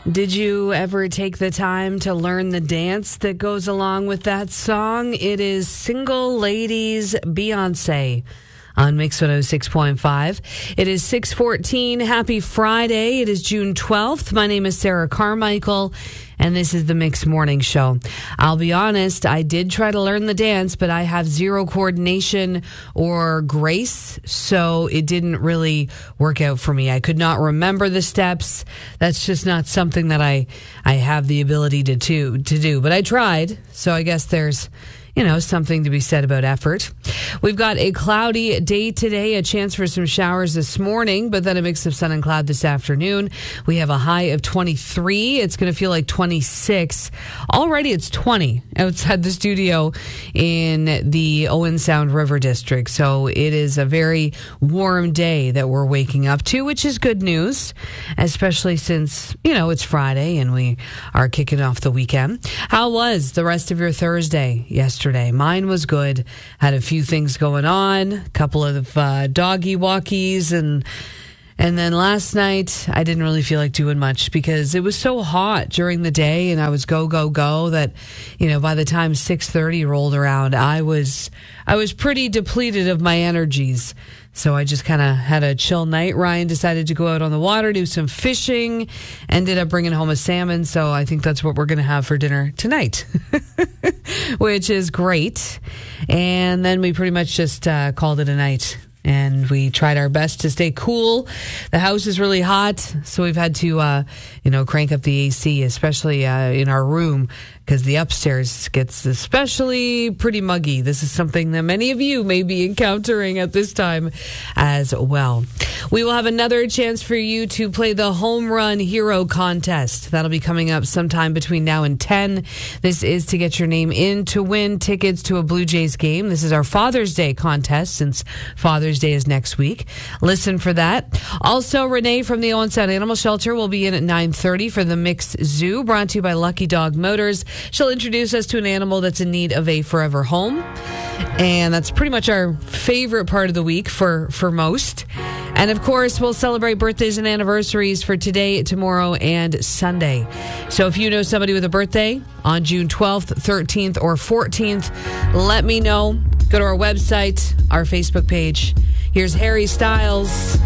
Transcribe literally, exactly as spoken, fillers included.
Did you ever take the time to learn the dance that goes along with that song? It is Single Ladies Beyonce on Mix one oh six point five. It is six fourteen. Happy Friday. It is June twelfth. My name is Sarah Carmichael, and this is the Mix Morning Show. I'll be honest, I did try to learn the dance, but I have zero coordination or grace, so it didn't really work out for me. I could not remember the steps. That's just not something that I, I have the ability to, to, to do. But I tried, so I guess there's you know, something to be said about effort. We've got a cloudy day today, a chance for some showers this morning, but then a mix of sun and cloud this afternoon. We have a high of twenty-three. It's going to feel like twenty-six. Already it's twenty outside the studio in the Owen Sound River District. So it is a very warm day that we're waking up to, which is good news, especially since, you know, it's Friday and we are kicking off the weekend. How was the rest of your Thursday yesterday? Mine was good. Had a few things going on, a couple of uh, doggy walkies, and and then last night I didn't really feel like doing much because it was so hot during the day, and I was go go go that, you know, by the time six thirty rolled around, I was I was pretty depleted of my energies. So I just kind of had a chill night. Ryan decided to go out on the water, do some fishing, ended up bringing home a salmon. So I think that's what we're going to have for dinner tonight, which is great. And then we pretty much just uh, called it a night. And we tried our best to stay cool. The house is really hot, so we've had to, uh, you know, crank up the A C, especially uh, in our room, because the upstairs gets especially pretty muggy. This is something that many of you may be encountering at this time as well. We will have another chance for you to play the Home Run Hero contest. That'll be coming up sometime between now and ten. This is to get your name in to win tickets to a Blue Jays game. This is our Father's Day contest, since Father's Day is next week. Listen for that. Also, Renee from the Owen Sound Animal Shelter will be in at nine thirty for the Mix Zoo, brought to you by Lucky Dog Motors. She'll introduce us to an animal that's in need of a forever home. And that's pretty much our favorite part of the week for, for most. And of course, we'll celebrate birthdays and anniversaries for today, tomorrow, and Sunday. So if you know somebody with a birthday on June twelfth, thirteenth, or fourteenth, let me know. Go to our website, our Facebook page. Here's Harry Styles.